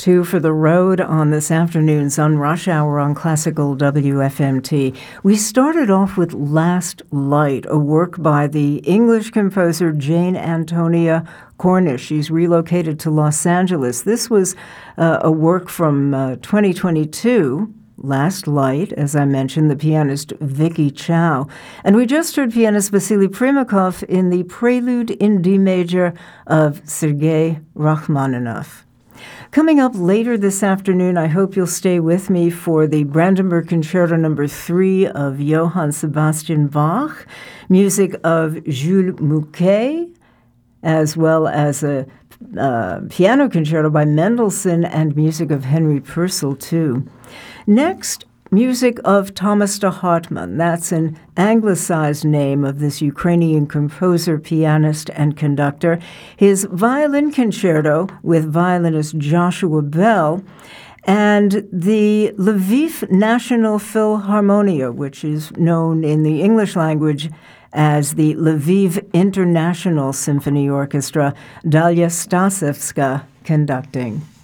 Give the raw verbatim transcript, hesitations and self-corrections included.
two for the road on this afternoon's On Rush Hour on Classical W F M T. We started off with Last Light, a work by the English composer Jane Antonia Cornish. She's relocated to Los Angeles. This was uh, a work from uh, twenty twenty-two. Last Light, as I mentioned, the pianist Vicky Chow. And we just heard pianist Vasily Primakov in the Prelude in D major of Sergei Rachmaninoff. Coming up later this afternoon, I hope you'll stay with me for the Brandenburg Concerto number three of Johann Sebastian Bach, music of Jules Mouquet, as well as a uh, piano concerto by Mendelssohn and music of Henry Purcell, too. Next, music of Thomas de Hartmann. That's an anglicized name of this Ukrainian composer, pianist, and conductor. His violin concerto with violinist Joshua Bell and the Lviv National Philharmonia, which is known in the English language as the Lviv International Symphony Orchestra, Dalia Stasevska conducting.